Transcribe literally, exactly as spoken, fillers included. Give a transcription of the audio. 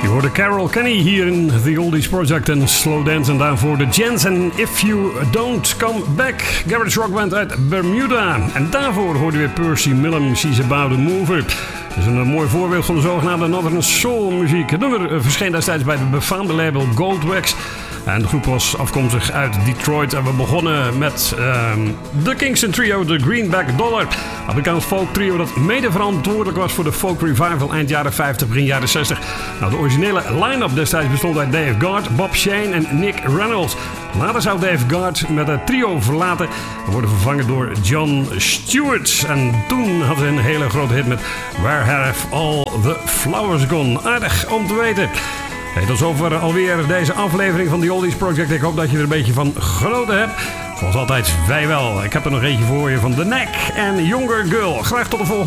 De Carol Kenny hier in The Oldies Project en Slow Dance. En daarvoor de Gents en If You Don't Come Back. Garage Rock Band uit Bermuda. En daarvoor hoorden we Percy Millum, She's About to Move. Dat is een mooi voorbeeld van de zogenaamde Northern Soul muziek. Het nummer verscheen destijds bij het befaamde label Goldwax. En de groep was afkomstig uit Detroit. En we begonnen met um, de Kingston Trio, de Greenback Dollar. Amerikaans folk trio dat mede verantwoordelijk was voor de folk revival eind jaren vijftig, begin jaren zestig. Nou, de originele line-up destijds bestond uit Dave Gard, Bob Shane en Nick Reynolds. Later zou Dave Gard met het trio verlaten en worden vervangen door John Stewart. En toen had hij een hele grote hit met Where Have All the Flowers Gone. Aardig om te weten. Hey, tot zover alweer deze aflevering van The Oldies Project. Ik hoop dat je er een beetje van genoten hebt. Zoals altijd, wij wel. Ik heb er nog eentje voor je van The Knack en Younger Girl. Graag tot de volgende.